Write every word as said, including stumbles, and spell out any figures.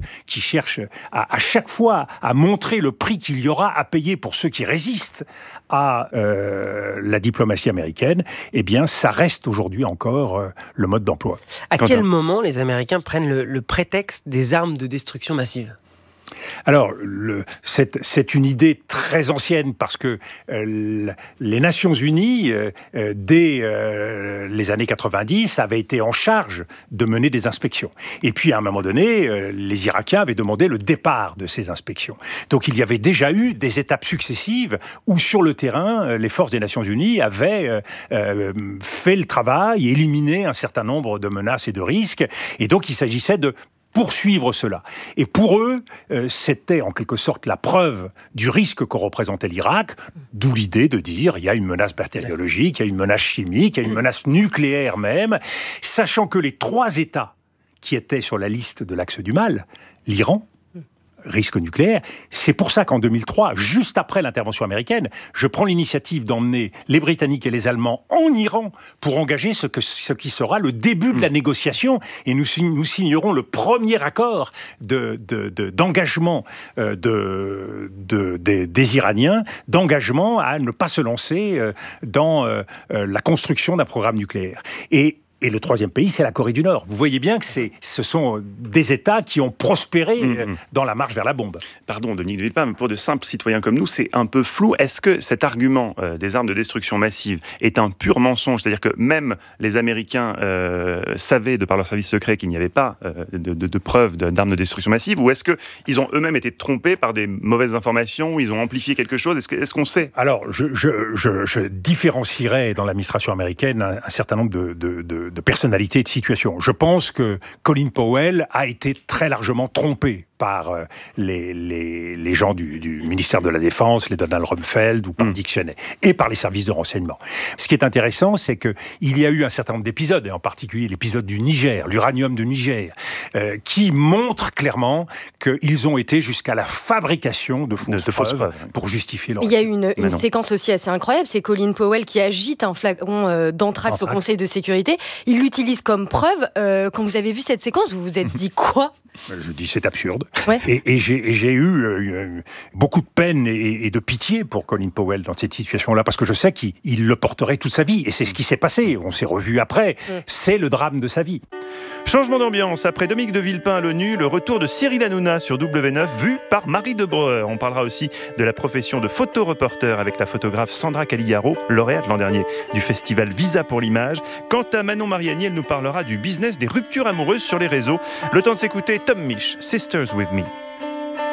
qui cherche à, à chaque fois à montrer le prix qu'il y aura à payer pour ceux qui résistent à euh, la diplomatie américaine, eh bien, ça reste aujourd'hui encore euh, le mode d'emploi. À Quentin. quel moment les Américains prennent le, le prétexte des armes de destruction massive ? Alors, le, c'est, c'est une idée très ancienne parce que euh, les Nations Unies, euh, dès euh, les années quatre-vingt-dix, avaient été en charge de mener des inspections. Et puis, à un moment donné, euh, les Irakiens avaient demandé le départ de ces inspections. Donc, il y avait déjà eu des étapes successives où, sur le terrain, les forces des Nations Unies avaient euh, euh, fait le travail, éliminé un certain nombre de menaces et de risques. Et donc, il s'agissait de poursuivre cela. Et pour eux, euh, c'était en quelque sorte la preuve du risque que représentait l'Irak, d'où l'idée de dire il y a une menace bactériologique, il y a une menace chimique, il y a une menace nucléaire même, sachant que les trois États qui étaient sur la liste de l'axe du mal, l'Iran, risque nucléaire. C'est pour ça qu'en deux mille trois, juste après l'intervention américaine, je prends l'initiative d'emmener les Britanniques et les Allemands en Iran pour engager ce, que, ce qui sera le début de la négociation. Et nous, nous signerons le premier accord de, de, de, d'engagement euh, de, de, de, des Iraniens, d'engagement à ne pas se lancer euh, dans euh, la construction d'un programme nucléaire. Et Et le troisième pays, c'est la Corée du Nord. Vous voyez bien que c'est, ce sont des États qui ont prospéré mmh. dans la marche vers la bombe. Pardon, Dominique de Villepin, mais pour de simples citoyens comme nous, c'est un peu flou. Est-ce que cet argument euh, des armes de destruction massive est un pur mensonge ? C'est-à-dire que même les Américains euh, savaient, de par leur service secret, qu'il n'y avait pas euh, de, de, de preuves d'armes de destruction massive ? Ou est-ce qu'ils ont eux-mêmes été trompés par des mauvaises informations ? Ils ont amplifié quelque chose ? Est-ce, que, est-ce qu'on sait ? Alors, je, je, je, je différencierais dans l'administration américaine un, un certain nombre de, de, de de personnalité et de situation. Je pense que Colin Powell a été très largement trompé par les, les, les gens du, du ministère de la Défense, les Donald Rumsfeld ou par mmh. Dick Cheney, et par les services de renseignement. Ce qui est intéressant, c'est qu'il y a eu un certain nombre d'épisodes, et en particulier l'épisode du Niger, l'uranium de Niger, euh, qui montre clairement qu'ils ont été jusqu'à la fabrication de fausses, de, de fausses preuves, preuves pour justifier leur... Il y a eu une, une séquence aussi assez incroyable, c'est Colin Powell qui agite un flacon euh, d'anthrax au Conseil de sécurité. Il l'utilise comme preuve. Euh, quand vous avez vu cette séquence, vous vous êtes dit quoi ? Je dis c'est absurde. Ouais. Et, et, j'ai, et j'ai eu euh, beaucoup de peine et, et de pitié pour Colin Powell dans cette situation-là, parce que je sais qu'il il le porterait toute sa vie. Et c'est ce qui s'est passé. On s'est revus après. Mm. C'est le drame de sa vie. Changement d'ambiance. Après Dominique de Villepin à l'ONU, le retour de Cyril Hanouna sur W neuf, vu par Marie de Breuer. On parlera aussi de la profession de photoreporter avec la photographe Sandra Caligaro, lauréate l'an dernier du festival Visa pour l'image. Quant à Manon Mariani, elle nous parlera du business des ruptures amoureuses sur les réseaux. Le temps de s'écouter Tom Misch, Sisters with Me.